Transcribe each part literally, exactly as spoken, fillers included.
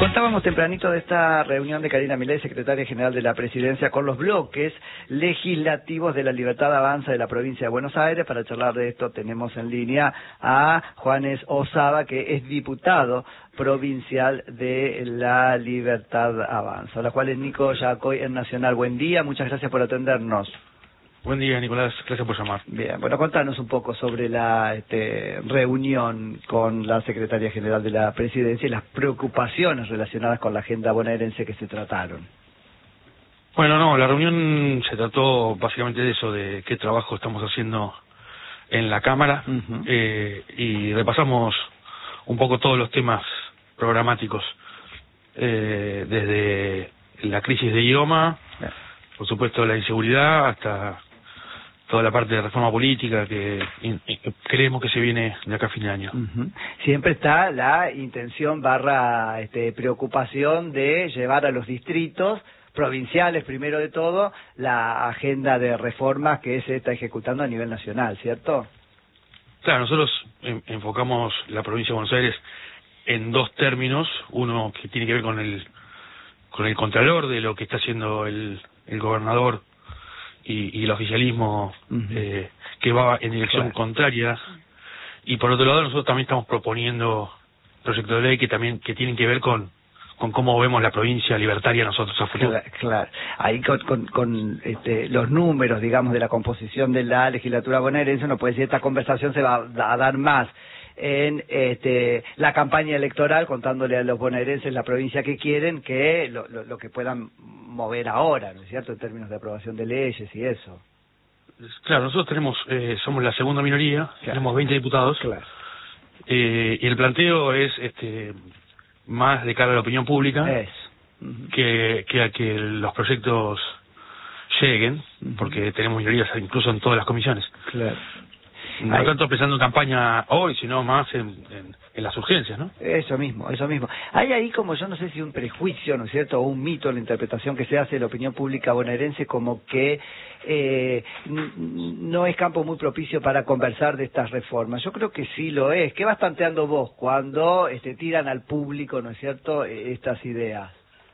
Contábamos tempranito de esta reunión de Karina Milei, secretaria general de la Presidencia, con los bloques legislativos de la Libertad Avanza de la provincia de Buenos Aires. Para charlar de esto tenemos en línea a Juanes Osaba, que es diputado provincial de la Libertad Avanza. La cual es Nico Yacoy en Nacional. Buen día, muchas gracias por atendernos. Buen día, Nicolás, gracias por llamar. Bien, bueno, contanos un poco sobre la este, reunión con la Secretaría General de la Presidencia y las preocupaciones relacionadas con la agenda bonaerense que se trataron. Bueno, no, la reunión se trató básicamente de eso, de qué trabajo estamos haciendo en la Cámara, uh-huh. eh, y repasamos un poco todos los temas programáticos, eh, desde la crisis de idioma, yeah. por supuesto la inseguridad, hasta toda la parte de reforma política que in, in, creemos que se viene de acá a fin de año. Uh-huh. Siempre está la intención barra este, preocupación de llevar a los distritos provinciales, primero de todo, la agenda de reformas que se está ejecutando a nivel nacional, ¿cierto? Claro, nosotros en, enfocamos la provincia de Buenos Aires en dos términos, uno que tiene que ver con el con el contralor de lo que está haciendo el, el gobernador y, y el oficialismo, uh-huh. eh, que va en dirección claro. contraria, y por otro lado nosotros también estamos proponiendo proyectos de ley que también que tienen que ver con con cómo vemos la provincia libertaria nosotros a futuro. Claro, claro. Ahí con, con, con este, los números, digamos, de la composición de la legislatura bonaerense, uno puede decir esta conversación se va a dar más en este, la campaña electoral, contándole a los bonaerenses la provincia que quieren, que lo, lo, lo que puedan mover ahora, ¿no es cierto?, en términos de aprobación de leyes y eso. Claro, nosotros tenemos, eh, somos la segunda minoría, claro. tenemos veinte diputados, claro. eh, y el planteo es este más de cara a la opinión pública, es. Uh-huh. que, que a que los proyectos lleguen, uh-huh. porque tenemos mayorías incluso en todas las comisiones. Claro. No Ahí. tanto pensando en campaña hoy, sino más en, en, en las urgencias, ¿no? Eso mismo, eso mismo. Hay ahí como, yo no sé si un prejuicio, ¿no es cierto?, o un mito en la interpretación que se hace de la opinión pública bonaerense, como que eh, no es campo muy propicio para conversar de estas reformas. Yo creo que sí lo es. ¿Qué vas planteando vos cuando este, tiran al público, ¿no es cierto?, estas ideas?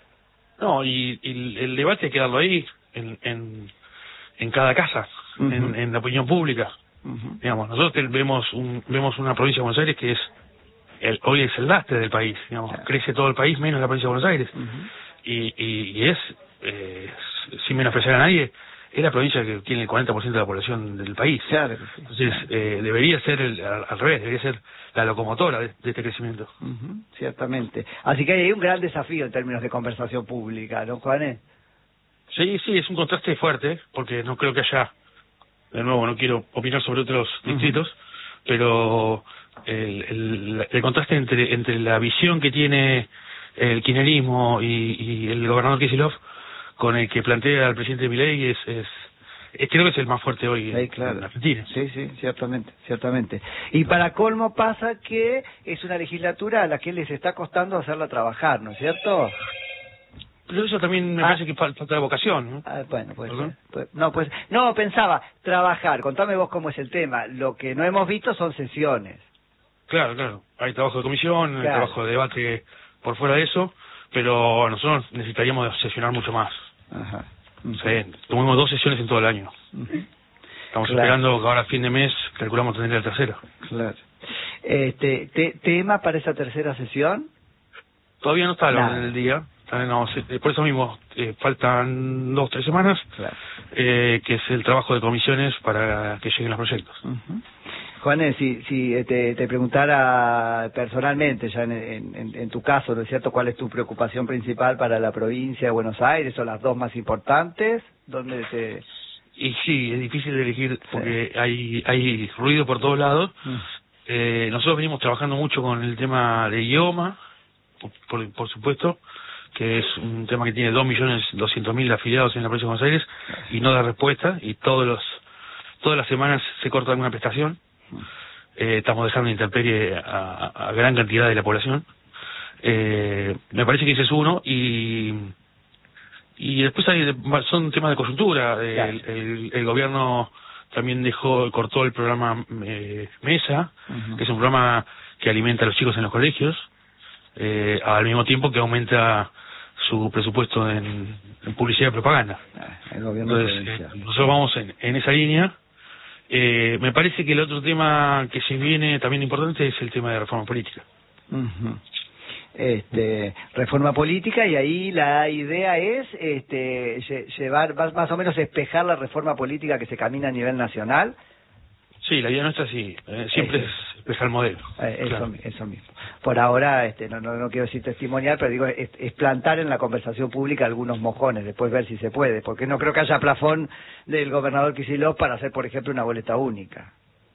No, y, y el debate hay que darlo ahí, en, en, en cada casa, uh-huh. en, en la opinión pública. Uh-huh. Digamos, nosotros vemos un, vemos una provincia de Buenos Aires que es el, hoy es el lastre del país, digamos, claro. crece todo el país menos la provincia de Buenos Aires, uh-huh. y, y, y es, eh, sin menospreciar a nadie, es la provincia que tiene el cuarenta por ciento de la población del país. Claro, sí. Entonces, claro. eh, debería ser el, al, al revés, debería ser la locomotora de, de este crecimiento. Uh-huh. Ciertamente. Así que hay un gran desafío en términos de conversación pública, ¿no, Juanes? Sí, sí, es un contraste fuerte, porque no creo que haya, de nuevo, no quiero opinar sobre otros distritos, uh-huh. pero el, el, el contraste entre entre la visión que tiene el kirchnerismo y, y el gobernador Kicillof con el que plantea el presidente Milei es, es, es creo que es el más fuerte hoy sí, en, claro. en Argentina. Sí, sí, ciertamente, ciertamente. Y para colmo pasa que es una legislatura a la que les está costando hacerla trabajar, ¿no es cierto? Pero eso también me ah. parece que falta de vocación, ¿no? Ah, bueno, pues, pues no, pues no pensaba trabajar. Contame vos cómo es el tema. Lo que no hemos visto son sesiones. Claro, claro. Hay trabajo de comisión, claro. hay trabajo de debate por fuera de eso, pero nosotros necesitaríamos sesionar mucho más. Ajá. Uh-huh. Sí, tuvimos dos sesiones en todo el año. Uh-huh. Estamos claro. esperando que ahora a fin de mes calculamos tener la tercera. Claro. Este, te, ¿tema para esa tercera sesión? Todavía no está en el día. No, por eso mismo, eh, faltan dos, tres semanas, claro. eh, que es el trabajo de comisiones para que lleguen los proyectos. Uh-huh. Juanes, si, si te, te preguntara personalmente, ya en, en, en tu caso, ¿no es cierto?, ¿cuál es tu preocupación principal para la provincia de Buenos Aires? ¿Son las dos más importantes? ¿Dónde te...? Y sí, es difícil de elegir porque sí. hay hay ruido por todos lados. Uh-huh. Eh, nosotros venimos trabajando mucho con el tema de idioma, por, por, por supuesto, que es un tema que tiene dos millones doscientos mil afiliados en la provincia de Buenos Aires y no da respuesta, y todos los todas las semanas se corta alguna prestación. Eh, estamos dejando de intemperie a, a gran cantidad de la población. Eh, me parece que ese es uno, y y después hay son temas de coyuntura. Claro. El, el, el gobierno también dejó cortó el programa eh, Mesa, uh-huh. que es un programa que alimenta a los chicos en los colegios. eh, al mismo tiempo que aumenta su presupuesto en, en publicidad y propaganda. Ah, el gobierno Entonces, eh, nosotros vamos en, en esa línea. Eh, me parece que el otro tema que se viene también importante es el tema de reforma política. Uh-huh. Este, reforma política, y ahí la idea es este, llevar más, más o menos espejar la reforma política que se camina a nivel nacional. Sí, la idea nuestra sí, eh, siempre es, es espejar el modelo. Eh, eso, claro. eso mismo. Por ahora, este, no, no, no quiero decir testimonial, pero digo, es, es plantar en la conversación pública algunos mojones, después ver si se puede, porque no creo que haya plafón del gobernador Kicillof para hacer, por ejemplo, una boleta única.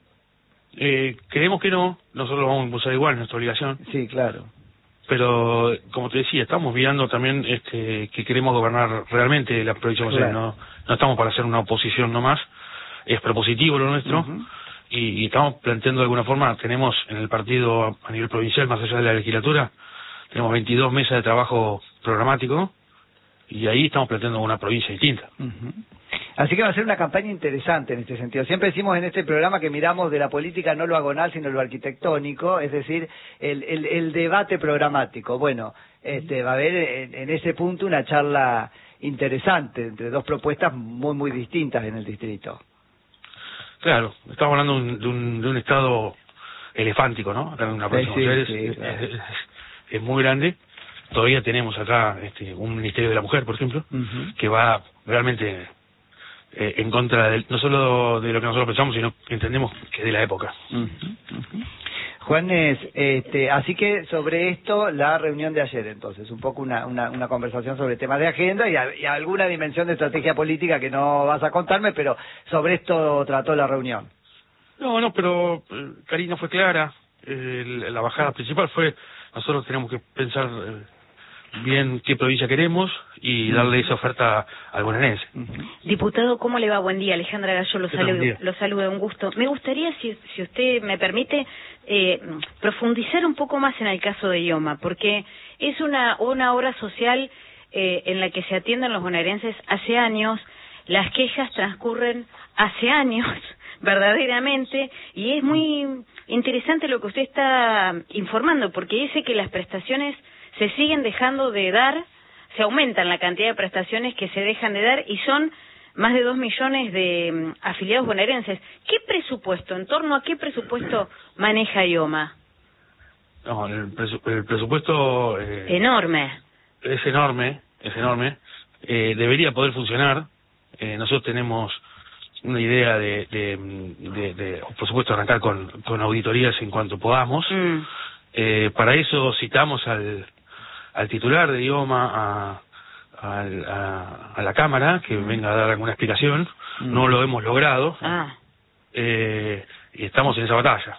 Eh, creemos que no, nosotros lo vamos a impulsar igual, es nuestra obligación. Sí, claro. Pero, como te decía, estamos mirando también este, que queremos gobernar realmente la provincia de Buenos Aires, no, no estamos para hacer una oposición nomás, es propositivo lo nuestro. Uh-huh. Y, y estamos planteando de alguna forma, tenemos en el partido a nivel provincial, más allá de la legislatura, tenemos veintidós mesas de trabajo programático, y ahí estamos planteando una provincia distinta. Uh-huh. Así que va a ser una campaña interesante en este sentido. Siempre decimos en este programa que miramos de la política no lo agonal, sino lo arquitectónico, es decir, el, el, el debate programático. Bueno, este, va a haber en, en ese punto una charla interesante entre dos propuestas muy, muy distintas en el distrito. Claro, estamos hablando de un, de un, de un estado elefántico, ¿no? Acá en una provincia de Buenos Aires, sí, claro. es, es, es muy grande. Todavía tenemos acá este, un Ministerio de la Mujer, por ejemplo, uh-huh. que va realmente eh, en contra de, no solo de lo que nosotros pensamos, sino que entendemos que es de la época. Uh-huh. Uh-huh. Juanes, este, así que sobre esto, la reunión de ayer, entonces, un poco una, una, una conversación sobre temas de agenda y, a, y alguna dimensión de estrategia política que no vas a contarme, pero sobre esto trató la reunión. No, no, pero eh, Karina fue clara, eh, la bajada principal fue, nosotros tenemos que pensar eh, bien qué provincia queremos y darle esa oferta al bonaerense. Diputado, ¿cómo le va? Buen día, Alejandra Gallo, lo saludo, lo saludo, un gusto. Me gustaría, si, si usted me permite, eh, profundizar un poco más en el caso de IOMA, porque es una, una obra social eh, en la que se atienden los bonaerenses hace años, las quejas transcurren hace años, verdaderamente, y es muy interesante lo que usted está informando, porque dice que las prestaciones se siguen dejando de dar, se aumentan la cantidad de prestaciones que se dejan de dar y son más de dos millones de um, afiliados bonaerenses. ¿Qué presupuesto, en torno a qué presupuesto maneja IOMA? No, el, presu el presupuesto... Eh, enorme. Es enorme, es enorme. Eh, debería poder funcionar. Eh, nosotros tenemos una idea de, de, de, de por supuesto, arrancar con, con auditorías en cuanto podamos. Mm. Eh, para eso citamos al... al titular de IOMA a, a, a, a la Cámara, que venga a dar alguna explicación. Mm. No lo hemos logrado. Ah. Eh, y estamos en esa batalla.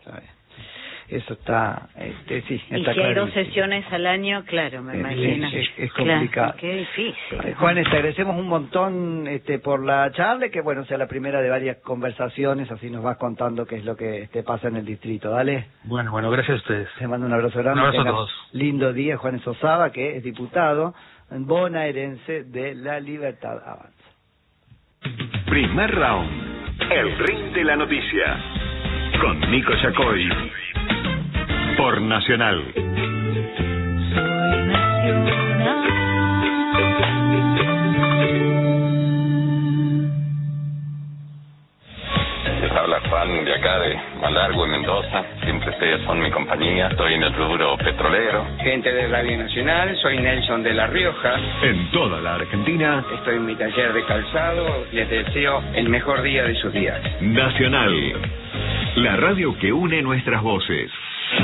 Eso está, este, sí, está y si clarísimo. Hay dos sesiones al año, claro, me es, imagino. Es, es, es complicado. Claro, qué difícil. Juanes, te agradecemos un montón este, por la charla, que bueno, sea la primera de varias conversaciones, así nos vas contando qué es lo que te pasa en el distrito, ¿dale? Bueno, bueno, gracias a ustedes. Te mando un abrazo grande. Un abrazo a todos. Lindo día, Juanes Osaba, que es diputado bonaerense de La Libertad Avanza. Primer round, el ring de la noticia, con Nico Yacoy. Por Nacional. Soy Nacional. Les habla Juan de acá de Malargüe, Mendoza. Siempre ustedes son mi compañía. Estoy en el rubro petrolero. Gente de Radio Nacional, soy Nelson de La Rioja. En toda la Argentina. Estoy en mi taller de calzado. Les deseo el mejor día de sus días. Nacional, la radio que une nuestras voces.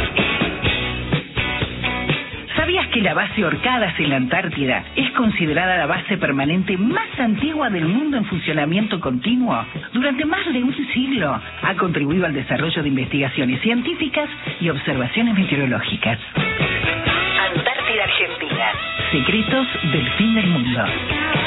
¿Sabías que la base Orcadas en la Antártida es considerada la base permanente más antigua del mundo en funcionamiento continuo? Durante más de un siglo ha contribuido al desarrollo de investigaciones científicas y observaciones meteorológicas. Antártida Argentina. Secretos del fin del mundo.